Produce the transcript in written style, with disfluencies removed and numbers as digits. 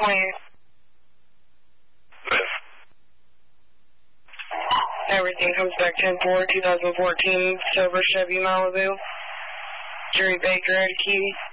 20. Everything comes back 10-4, 2014, silver Chevy Malibu. Jerry Baker, Eddie Key.